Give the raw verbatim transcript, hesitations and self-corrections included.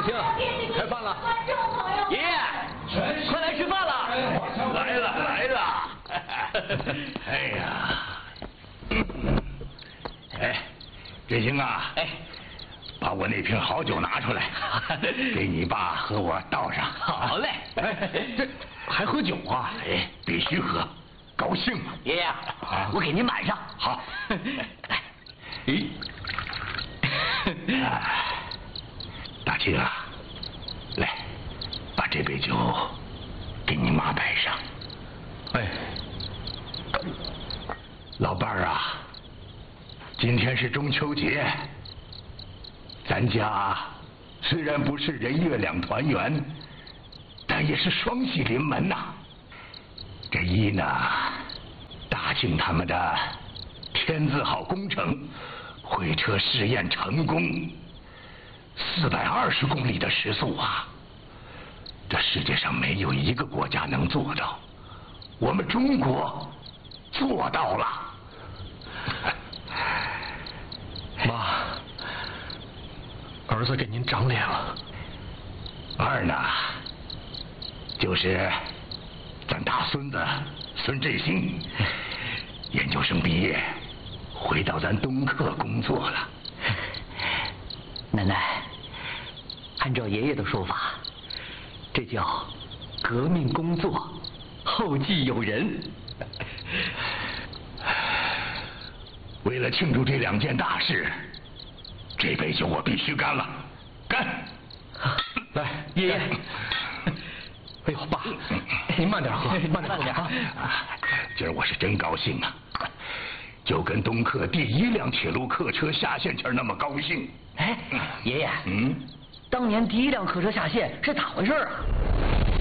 请，开饭了。 爷爷，快来吃饭了！ 来了来了。哎呀，哎，振兴啊， 哎， 把我那瓶好酒拿出来，给你爸和我倒上。 好嘞。 哎，这还喝酒啊？ 哎，必须喝，高兴嘛。 爷爷，我给您满上。 好。 来。 咦。大庆啊，来，把这杯酒给你妈摆上。 哎， 老伴儿啊，今天是中秋节，咱家虽然不是人月两团圆，但也是双喜临门呐。这一呢，大庆他们的天字号工程会车试验成功，四百二十公里的时速啊，这世界上没有一个国家能做到，我们中国做到了。 妈，儿子给您长脸了。 二呢，就是咱大孙子孙振兴，研究生毕业，回到咱东客工作了。 奶奶，按照爷爷的说法，这叫革命工作，后继有人。 为了庆祝这两件大事，这杯酒我必须干了，干！ 来，爷爷。哎呦，爸，您慢点喝，慢点喝点啊！ 今儿我是真高兴啊，就跟东客第一辆铁路客车下线前那么高兴。 哎，爷爷， 嗯， 当年第一辆客车下线是咋回事啊？